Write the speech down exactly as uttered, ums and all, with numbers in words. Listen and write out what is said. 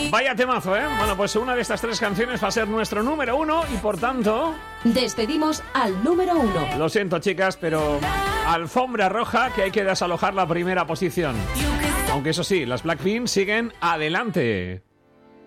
Vaya temazo, ¿eh? Bueno, pues una de estas tres canciones va a ser nuestro número uno y por tanto... despedimos al número uno. Lo siento, chicas, pero alfombra roja, que hay que desalojar la primera posición. Aunque eso sí, las Blackpink siguen adelante.